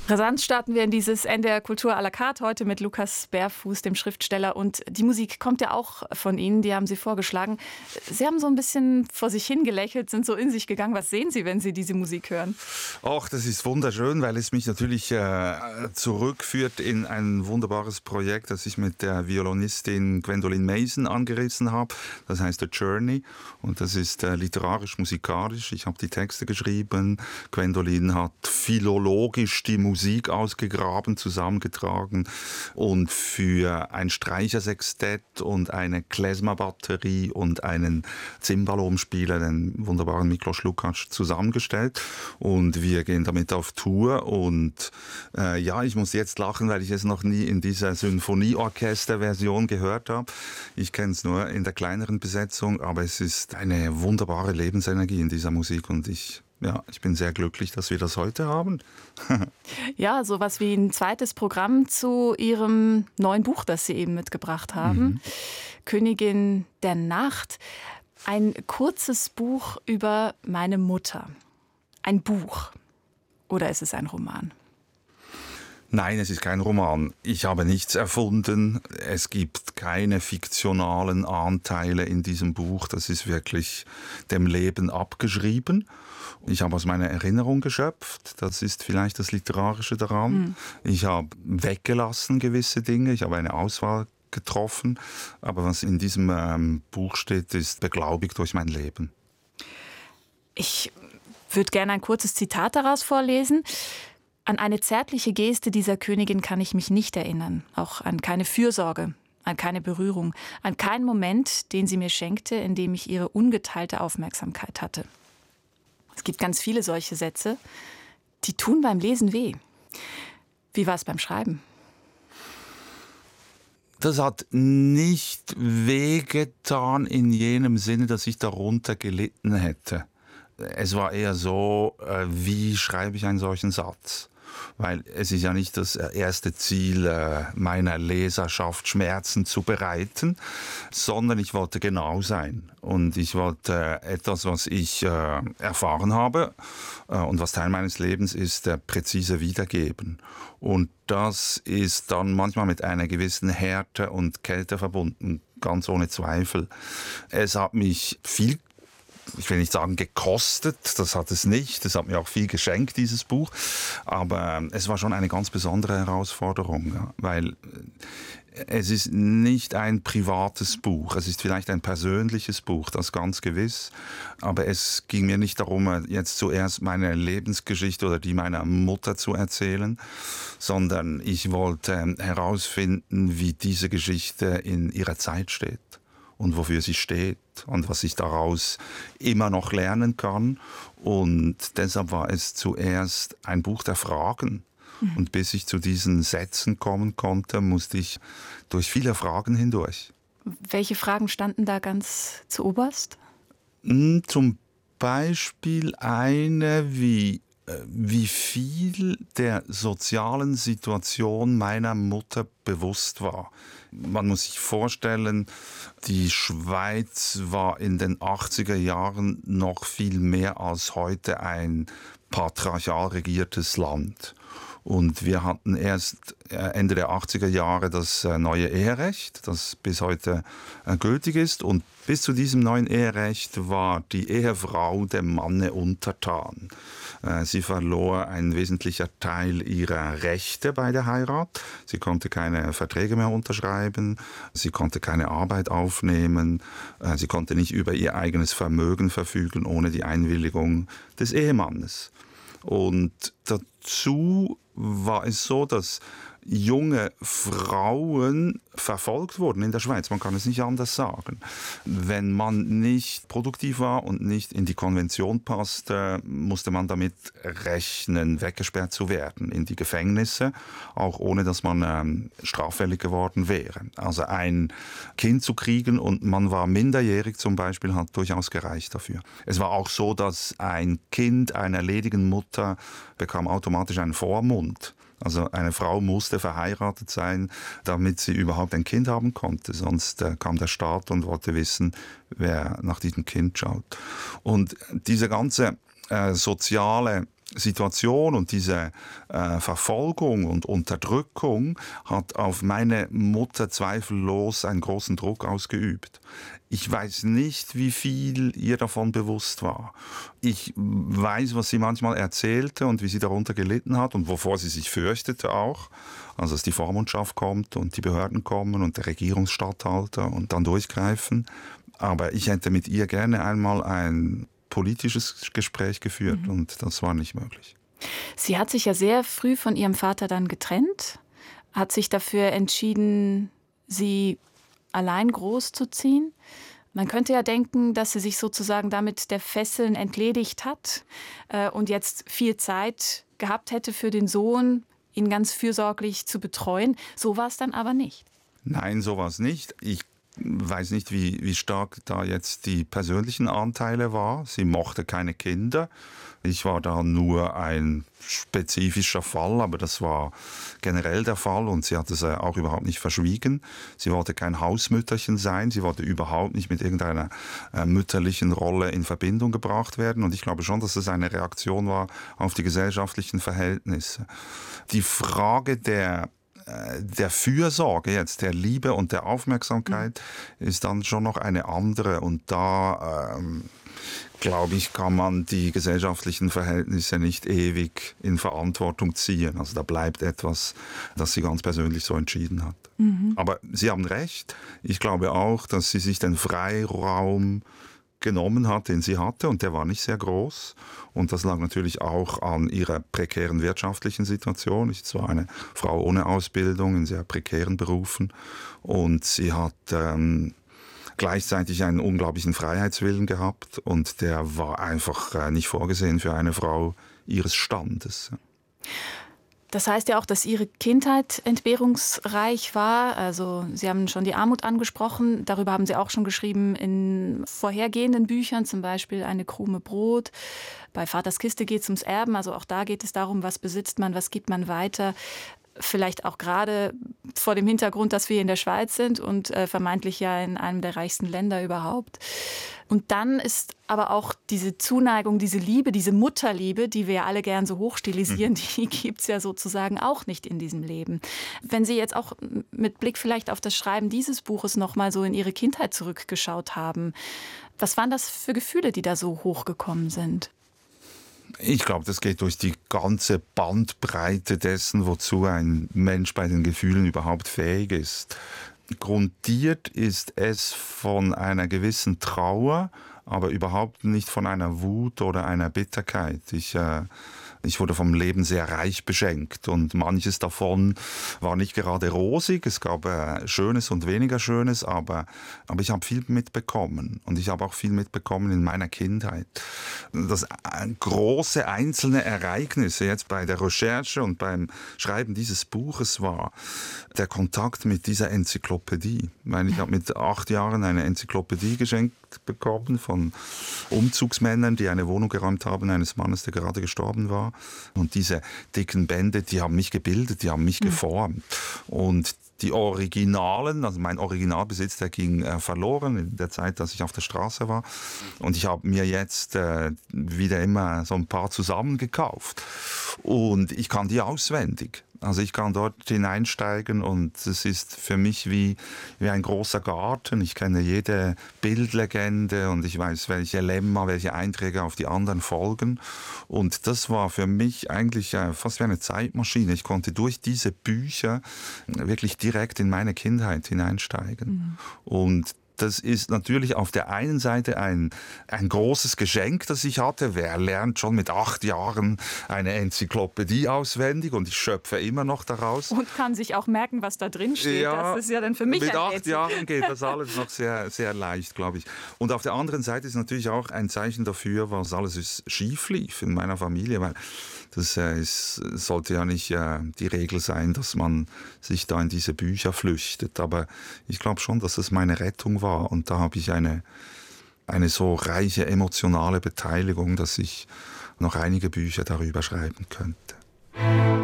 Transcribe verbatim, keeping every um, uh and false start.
Rasant starten wir in dieses N D R Kultur à la carte heute mit Lukas Berfuß, dem Schriftsteller. Und die Musik kommt ja auch von Ihnen, die haben Sie vorgeschlagen. Sie haben so ein bisschen vor sich hingelächelt, sind so in sich gegangen. Was sehen Sie, wenn Sie diese Musik hören? Ach, das ist wunderschön, weil es mich natürlich äh, zurückführt in ein wunderbares Projekt, das ich mit der Violinistin Gwendoline Mason angerissen habe. Das heißt The Journey und das ist äh, literarisch-musikalisch. Ich habe die Texte geschrieben. Gwendoline hat philologisch die Musik Musik ausgegraben, zusammengetragen und für ein Streichersextett und eine Klezmer-Batterie und einen Cimbalom-Spieler, den wunderbaren Miklos Lukács, zusammengestellt. Und wir gehen damit auf Tour. Und äh, ja, ich muss jetzt lachen, weil ich es noch nie in dieser Symphonieorchester-Version gehört habe. Ich kenne es nur in der kleineren Besetzung, aber es ist eine wunderbare Lebensenergie in dieser Musik und ich Ja, ich bin sehr glücklich, dass wir das heute haben. Ja, sowas wie ein zweites Programm zu Ihrem neuen Buch, das Sie eben mitgebracht haben. Mhm. Königin der Nacht. Ein kurzes Buch über meine Mutter. Ein Buch. Oder ist es ein Roman? Nein, es ist kein Roman. Ich habe nichts erfunden. Es gibt keine fiktionalen Anteile in diesem Buch. Das ist wirklich dem Leben abgeschrieben. Ich habe aus meiner Erinnerung geschöpft. Das ist vielleicht das Literarische daran. Mhm. Ich habe weggelassen gewisse Dinge. Ich habe eine Auswahl getroffen. Aber was in diesem ähm, Buch steht, ist beglaubigt durch mein Leben. Ich würde gerne ein kurzes Zitat daraus vorlesen. An eine zärtliche Geste dieser Königin kann ich mich nicht erinnern. Auch an keine Fürsorge, an keine Berührung, an keinen Moment, den sie mir schenkte, in dem ich ihre ungeteilte Aufmerksamkeit hatte. Es gibt ganz viele solche Sätze, die tun beim Lesen weh. Wie war es beim Schreiben? Das hat nicht wehgetan in jenem Sinne, dass ich darunter gelitten hätte. Es war eher so, wie schreibe ich einen solchen Satz? Weil es ist ja nicht das erste Ziel meiner Leserschaft, Schmerzen zu bereiten, sondern ich wollte genau sein. Und ich wollte etwas, was ich erfahren habe und was Teil meines Lebens ist, präzise wiedergeben. Und das ist dann manchmal mit einer gewissen Härte und Kälte verbunden, ganz ohne Zweifel. Es hat mich viel Ich will nicht sagen gekostet, das hat es nicht. Es hat mir auch viel geschenkt, dieses Buch. Aber es war schon eine ganz besondere Herausforderung, ja, weil es ist nicht ein privates Buch. Es ist vielleicht ein persönliches Buch, das ganz gewiss. Aber es ging mir nicht darum, jetzt zuerst meine Lebensgeschichte oder die meiner Mutter zu erzählen, sondern ich wollte herausfinden, wie diese Geschichte in ihrer Zeit steht. Und wofür sie steht und was ich daraus immer noch lernen kann. Und deshalb war es zuerst ein Buch der Fragen. Mhm. Und bis ich zu diesen Sätzen kommen konnte, musste ich durch viele Fragen hindurch. Welche Fragen standen da ganz zu oberst? Zum Beispiel eine wie wie viel der sozialen Situation meiner Mutter bewusst war. Man muss sich vorstellen, die Schweiz war in den achtziger Jahren noch viel mehr als heute ein patriarchal regiertes Land. Und wir hatten erst Ende der achtziger Jahre das neue Eherecht, das bis heute gültig ist. Und bis zu diesem neuen Eherecht war die Ehefrau dem Manne untertan. Sie verlor ein wesentlicher Teil ihrer Rechte bei der Heirat. Sie konnte keine Verträge mehr unterschreiben, sie konnte keine Arbeit aufnehmen, sie konnte nicht über ihr eigenes Vermögen verfügen ohne die Einwilligung des Ehemannes. Und dazu war es so, dass junge Frauen verfolgt wurden in der Schweiz. Man kann es nicht anders sagen. Wenn man nicht produktiv war und nicht in die Konvention passte, musste man damit rechnen, weggesperrt zu werden in die Gefängnisse, auch ohne dass man ähm, straffällig geworden wäre. Also ein Kind zu kriegen und man war minderjährig zum Beispiel, hat durchaus gereicht dafür. Es war auch so, dass ein Kind einer ledigen Mutter bekam automatisch einen Vormund. Also eine Frau musste verheiratet sein, damit sie überhaupt ein Kind haben konnte. Sonst äh, kam der Staat und wollte wissen, wer nach diesem Kind schaut. Und diese ganze äh, soziale Situation und diese äh, Verfolgung und Unterdrückung hat auf meine Mutter zweifellos einen großen Druck ausgeübt. Ich weiß nicht, wie viel ihr davon bewusst war. Ich weiß, was sie manchmal erzählte und wie sie darunter gelitten hat und wovor sie sich fürchtete auch. Also, dass die Vormundschaft kommt und die Behörden kommen und der Regierungsstatthalter und dann durchgreifen. Aber ich hätte mit ihr gerne einmal ein politisches Gespräch geführt mhm. und das war nicht möglich. Sie hat sich ja sehr früh von ihrem Vater dann getrennt, hat sich dafür entschieden, sie allein großzuziehen. Man könnte ja denken, dass sie sich sozusagen damit der Fesseln entledigt hat äh, und jetzt viel Zeit gehabt hätte für den Sohn, ihn ganz fürsorglich zu betreuen. So war es dann aber nicht. Nein, so war es nicht. Ich weiß nicht, wie, wie stark da jetzt die persönlichen Anteile waren. Sie mochte keine Kinder. Ich war da nur ein spezifischer Fall, aber das war generell der Fall und sie hat es auch überhaupt nicht verschwiegen. Sie wollte kein Hausmütterchen sein, sie wollte überhaupt nicht mit irgendeiner äh, mütterlichen Rolle in Verbindung gebracht werden und ich glaube schon, dass es eine Reaktion war auf die gesellschaftlichen Verhältnisse. Die Frage der der Fürsorge jetzt, der Liebe und der Aufmerksamkeit mhm. ist dann schon noch eine andere und da ähm, glaube ich, kann man die gesellschaftlichen Verhältnisse nicht ewig in Verantwortung ziehen. Also da bleibt etwas, das sie ganz persönlich so entschieden hat. Mhm. Aber Sie haben recht, ich glaube auch, dass sie sich den Freiraum genommen hat, den sie hatte, und der war nicht sehr groß. Und das lag natürlich auch an ihrer prekären wirtschaftlichen Situation. Ich war eine Frau ohne Ausbildung in sehr prekären Berufen und sie hat ähm, gleichzeitig einen unglaublichen Freiheitswillen gehabt und der war einfach äh, nicht vorgesehen für eine Frau ihres Standes. Das heißt ja auch, dass Ihre Kindheit entbehrungsreich war. Also Sie haben schon die Armut angesprochen. Darüber haben Sie auch schon geschrieben in vorhergehenden Büchern, zum Beispiel Eine Krume Brot. Bei Vaters Kiste geht es ums Erben. Also auch da geht es darum, was besitzt man, was gibt man weiter. Vielleicht auch gerade vor dem Hintergrund, dass wir in der Schweiz sind und äh, vermeintlich ja in einem der reichsten Länder überhaupt. Und dann ist aber auch diese Zuneigung, diese Liebe, diese Mutterliebe, die wir ja alle gern so hochstilisieren, mhm. die gibt es ja sozusagen auch nicht in diesem Leben. Wenn Sie jetzt auch mit Blick vielleicht auf das Schreiben dieses Buches noch mal so in Ihre Kindheit zurückgeschaut haben, was waren das für Gefühle, die da so hochgekommen sind? Ich glaube, das geht durch die ganze Bandbreite dessen, wozu ein Mensch bei den Gefühlen überhaupt fähig ist. Grundiert ist es von einer gewissen Trauer, aber überhaupt nicht von einer Wut oder einer Bitterkeit. Ich, äh, ich wurde vom Leben sehr reich beschenkt und manches davon war nicht gerade rosig. Es gab äh, Schönes und weniger Schönes, aber, aber ich habe viel mitbekommen und ich habe auch viel mitbekommen in meiner Kindheit. Das äh, große einzelne Ereignisse jetzt bei der Recherche und beim Schreiben dieses Buches war der Kontakt mit dieser Enzyklopädie. Ich meine, ich habe mit acht Jahren eine Enzyklopädie geschenkt bekommen von Umzugsmännern, die eine Wohnung geräumt haben, eines Mannes, der gerade gestorben war. Und diese dicken Bände, die haben mich gebildet, die haben mich mhm. geformt. Und die Originalen, also mein Originalbesitz, der ging äh, verloren in der Zeit, dass ich auf der Straße war. Und ich habe mir jetzt äh, wieder immer so ein paar zusammengekauft. Und ich kann die auswendig. Also ich kann dort hineinsteigen und es ist für mich wie, wie ein großer Garten. Ich kenne jede Bildlegende und ich weiß, welche Lemma, welche Einträge auf die anderen folgen. Und das war für mich eigentlich fast wie eine Zeitmaschine. Ich konnte durch diese Bücher wirklich direkt in meine Kindheit hineinsteigen. Mhm. Und das ist natürlich auf der einen Seite ein, ein großes Geschenk, das ich hatte. Wer lernt schon mit acht Jahren eine Enzyklopädie auswendig und ich schöpfe immer noch daraus. Und kann sich auch merken, was da drin steht. Ja, das ist ja dann für mich mit ein acht Rätsel. Jahren geht das alles noch sehr, sehr leicht, glaube ich. Und auf der anderen Seite ist natürlich auch ein Zeichen dafür, was alles schief lief in meiner Familie, weil das äh, ist, sollte ja nicht äh, die Regel sein, dass man sich da in diese Bücher flüchtet. Aber ich glaube schon, dass es meine Rettung war. Und da habe ich eine, eine so reiche emotionale Beteiligung, dass ich noch einige Bücher darüber schreiben könnte.